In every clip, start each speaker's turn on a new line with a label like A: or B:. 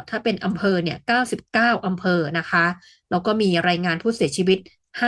A: ถ้าเป็นอำเภอเนี่ย99อำเภอนะคะแล้วก็มีรายงานผู้เสียชีวิต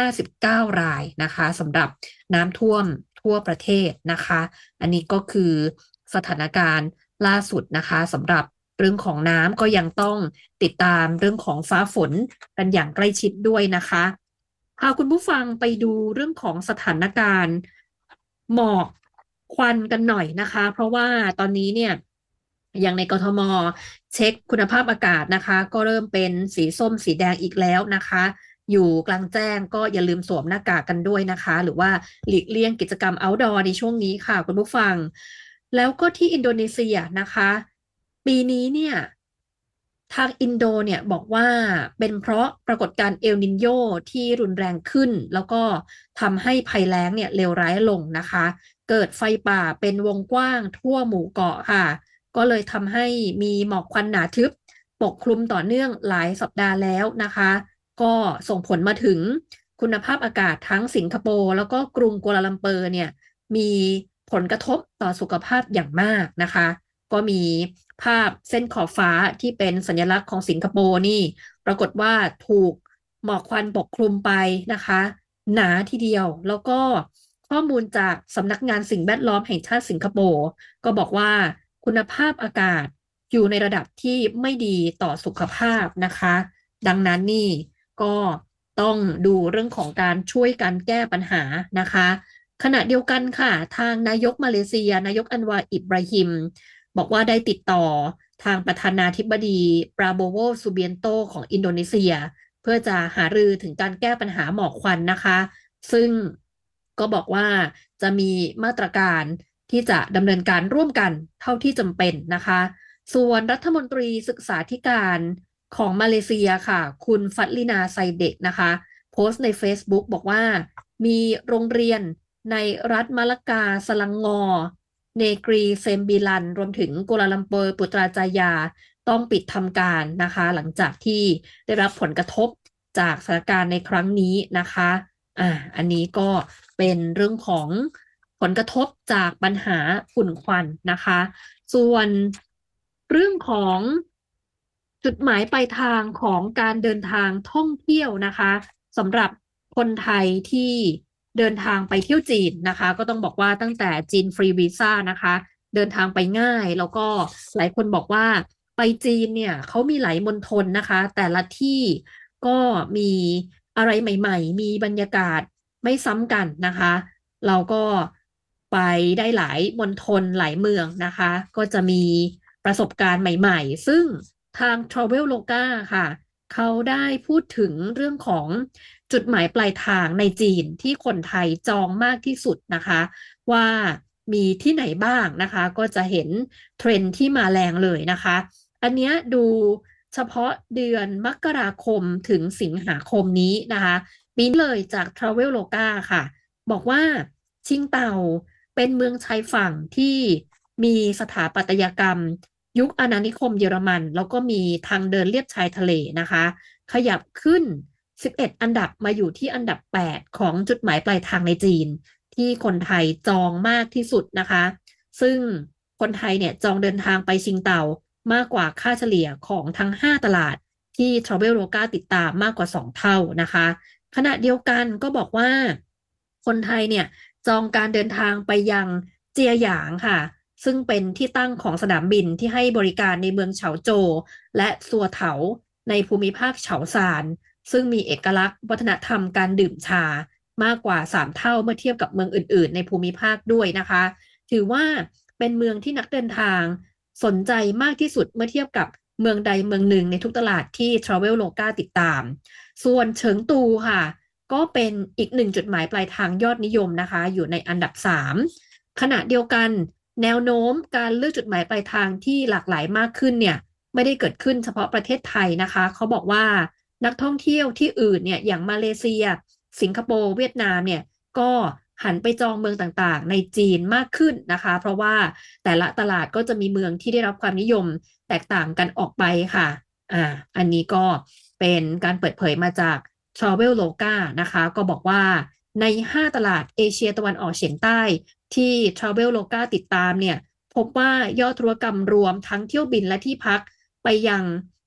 A: 59รายนะคะสำหรับน้ำท่วมทั่วประเทศนะคะอันนี้ก็คือสถานการณ์ล่าสุดนะคะสำหรับเรื่องของน้ำก็ยังต้องติดตามเรื่องของฟ้าฝนกันอย่างใกล้ชิดด้วยนะคะพาคุณผู้ฟังไปดูเรื่องของสถานการณ์หมอกควันกันหน่อยนะคะเพราะว่าตอนนี้เนี่ยอย่างในกทมเช็คคุณภาพอากาศนะคะก็เริ่มเป็นสีส้มสีแดงอีกแล้วนะคะอยู่กลางแจ้งก็อย่าลืมสวมหน้ากากกันด้วยนะคะหรือว่าหลีกเลี่ยงกิจกรรม outdoor ในช่วงนี้ค่ะคุณผู้ฟังแล้วก็ที่อินโดนีเซียนะคะปีนี้เนี่ยทางอินโดเนี่ยบอกว่าเป็นเพราะปรากฏการณ์เอลนินโยที่รุนแรงขึ้นแล้วก็ทำให้ภัยแล้งเนี่ยเลวร้ายลงนะคะเกิดไฟป่าเป็นวงกว้างทั่วหมู่เกาะค่ะ ก็เลยทำให้มีหมอกควันหนาทึบปกคลุมต่อเนื่องหลายสัปดาห์แล้วนะคะก็ส่งผลมาถึงคุณภาพอากาศทั้งสิงคโปร์แล้วก็กรุงกัวลาลัมเปอร์เนี่ยมีผลกระทบต่อสุขภาพอย่างมากนะคะก็มีภาพเส้นขอบฟ้าที่เป็นสัญลักษณ์ของสิงคโปร์นี่ปรากฏว่าถูกหมอกควันปกคลุมไปนะคะหนาทีเดียวแล้วก็ข้อมูลจากสำนักงานสิ่งแวดล้อมแห่งชาติสิงคโปร์ก็บอกว่า คุณภาพอากาศอยู่ในระดับที่ไม่ดีต่อสุขภาพนะคะดังนั้นนี่ก็ต้องดูเรื่องของการช่วยกันแก้ปัญหานะคะขณะเดียวกันค่ะทางนายกมาเลเซียนายกอันวาอิบราฮิมบอกว่าได้ติดต่อทางประธานาธิบดีปราโบโวซูเบียนโตของอินโดนีเซียเพื่อจะหารือถึงการแก้ปัญหาหมอกควันนะคะซึ่งก็บอกว่าจะมีมาตรการที่จะดำเนินการร่วมกันเท่าที่จำเป็นนะคะส่วนรัฐมนตรีศึกษาธิการของมาเลเซียค่ะคุณฟัตลินาไซเดกนะคะโพสต์ใน Facebook บอกว่ามีโรงเรียนในรัฐมะละกาสลังงอเนกรีเซมบิลันรวมถึงกัวลาลัมเปอร์ปุตราจายาต้องปิดทำการนะคะหลังจากที่ได้รับผลกระทบจากสถานการณ์ในครั้งนี้นะคะอันนี้ก็เป็นเรื่องของผลกระทบจากปัญหาฝุ่นควันนะคะส่วนเรื่องของจุดหมายปลายทางของการเดินทางท่องเที่ยวนะคะสำหรับคนไทยที่เดินทางไปเที่ยวจีนนะคะก็ต้องบอกว่าตั้งแต่จีนฟรีวีซ่านะคะเดินทางไปง่ายแล้วก็หลายคนบอกว่าไปจีนเนี่ยเขามีหลายมณฑลนะคะแต่ละที่ก็มีอะไรใหม่ๆมีบรรยากาศไม่ซ้ำกันนะคะเราก็ไปได้หลายมณฑลหลายเมืองนะคะก็จะมีประสบการณ์ใหม่ๆซึ่งทาง Traveloka ค่ะเขาได้พูดถึงเรื่องของจุดหมายปลายทางในจีนที่คนไทยจองมากที่สุดนะคะว่ามีที่ไหนบ้างนะคะก็จะเห็นเทรนด์ที่มาแรงเลยนะคะอันเนี้ยดูเฉพาะเดือนมกราคมถึงสิงหาคมนี้นะคะปีนี้เลยจาก Traveloka ค่ะบอกว่าชิงเต่าเป็นเมืองชายฝั่งที่มีสถาปัตยกรรมยุคอาณานิคมเยอรมันแล้วก็มีทางเดินเลียบชายทะเลนะคะขยับขึ้น11อันดับมาอยู่ที่อันดับ8ของจุดหมายปลายทางในจีนที่คนไทยจองมากที่สุดนะคะซึ่งคนไทยเนี่ยจองเดินทางไปชิงเต่ามากกว่าค่าเฉลี่ยของทั้ง5ตลาดที่ Traveloka ติดตามมากกว่า2เท่านะคะขณะเดียวกันก็บอกว่าคนไทยเนี่ยจองการเดินทางไปยังเจียหยางค่ะซึ่งเป็นที่ตั้งของสนามบินที่ให้บริการในเมืองเฉาโจวและซัวเถาในภูมิภาคเฉาซานซึ่งมีเอกลักษณ์วัฒนธรรมการดื่มชามากกว่า3เท่าเมื่อเทียบกับเมืองอื่นๆในภูมิภาคด้วยนะคะถือว่าเป็นเมืองที่นักเดินทางสนใจมากที่สุดเมื่อเทียบกับเมืองใดเมืองหนึ่งในทุกตลาดที่ Traveloka ติดตามส่วนเฉิงตูค่ะก็เป็นอีกหนึ่งจุดหมายปลายทางยอดนิยมนะคะอยู่ในอันดับ3ขณะเดียวกันแนวโน้มการเลือกจุดหมายปลายทางที่หลากหลายมากขึ้นเนี่ยไม่ได้เกิดขึ้นเฉพาะประเทศไทยนะคะเขาบอกว่านักท่องเที่ยวที่อื่นเนี่ยอย่างมาเลเซียสิงคโปร์เวียดนามเนี่ยก็หันไปจองเมืองต่างๆในจีนมากขึ้นนะคะเพราะว่าแต่ละตลาดก็จะมีเมืองที่ได้รับความนิยมแตกต่างกันออกไปค่ะอันนี้ก็เป็นการเปิดเผยมาจาก Traveloka นะคะก็บอกว่าใน5ตลาดเอเชียตะวันออกเฉียงใต้ที่ Traveloka ติดตามเนี่ยพบว่ายอดธุรกรรมรวมทั้งเที่ยวบินและที่พักไปยัง